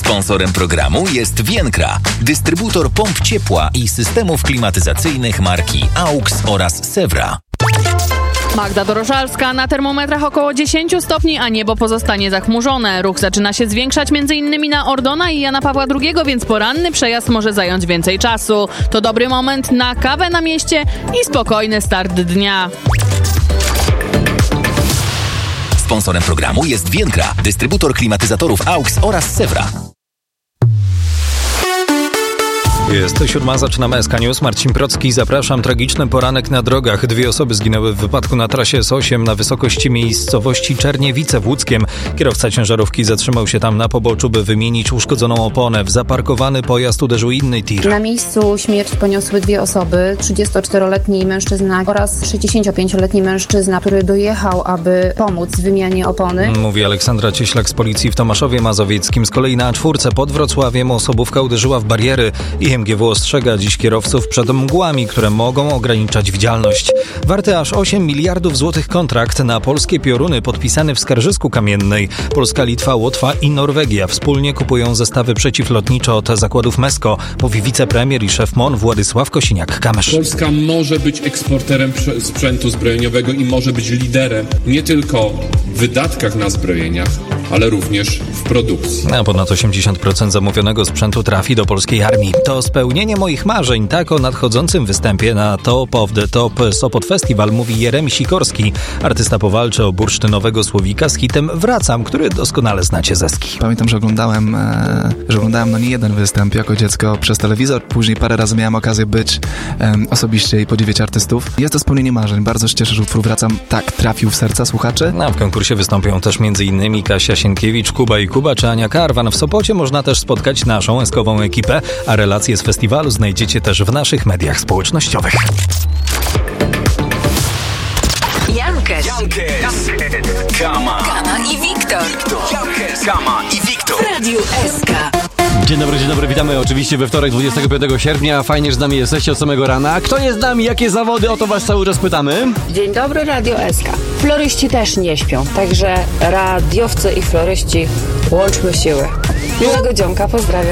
Sponsorem programu jest Vienkra, dystrybutor pomp ciepła i systemów klimatyzacyjnych marki AUX oraz Sewra. Magda Dorożalska, na termometrach około 10 stopni, a niebo pozostanie zachmurzone. Ruch zaczyna się zwiększać m.in. na Ordona i Jana Pawła II, więc poranny przejazd może zająć więcej czasu. To dobry moment na kawę na mieście i spokojny start dnia. Sponsorem programu jest Vienkra, dystrybutor klimatyzatorów AUX oraz Sewra. Jest 7, zaczynamy SK News. Marcin Procki, zapraszam. Tragiczny poranek na drogach. 2 osoby zginęły w wypadku na trasie S8 na wysokości miejscowości Czerniewice w Łódzkiem. Kierowca ciężarówki zatrzymał się tam na poboczu, by wymienić uszkodzoną oponę. W zaparkowany pojazd uderzył inny tir. Na miejscu śmierć poniosły 2 osoby, 34-letni mężczyzna oraz 65-letni mężczyzna, który dojechał, aby pomóc w wymianie opony. Mówi Aleksandra Cieślak z policji w Tomaszowie Mazowieckim. Z kolei na A4 pod Wrocławiem osobówka uderzyła w bariery. IMGW ostrzega dziś kierowców przed mgłami, które mogą ograniczać widzialność. Warty aż 8 miliardów złotych kontrakt na polskie pioruny podpisany w Skarżysku Kamiennej. Polska, Litwa, Łotwa i Norwegia wspólnie kupują zestawy przeciwlotnicze od zakładów Mesko, mówi wicepremier i szef MON Władysław Kosiniak-Kamysz. Polska może być eksporterem sprzętu zbrojeniowego i może być liderem nie tylko w wydatkach na zbrojeniach, ale również w produkcji. A ponad 80% zamówionego sprzętu trafi do polskiej armii. To spełnienie moich marzeń. Tak o nadchodzącym występie na Top of the Top Sopot Festival mówi Jeremi Sikorski. Artysta powalczy o bursztynowego słowika z hitem Wracam, który doskonale znacie ze ski. Pamiętam, że oglądałem no nie jeden występ jako dziecko przez telewizor. Później parę razy miałem okazję być osobiście i podziwiać artystów. Jest to spełnienie marzeń. Bardzo się cieszę, że utwór Wracam tak trafił w serca słuchaczy. A w konkursie wystąpią też m.in. Kasia Sienkiewicz, Kuba i Kuba czy Ania Karwan. W Sopocie można też spotkać naszą eskową ekipę, a relacje z festiwalu znajdziecie też w naszych mediach społecznościowych. Jankes, Kama i Wiktor. Kama i Wiktor. W Radiu SK. Dzień dobry, witamy oczywiście we wtorek 25 sierpnia. Fajnie, że z nami jesteście od samego rana. Kto jest z nami? Jakie zawody? O to was cały czas pytamy. Dzień dobry, Radio SK. Floryści też nie śpią, także radiowcy i floryści łączmy siły. Miłego dzionka, pozdrawiam.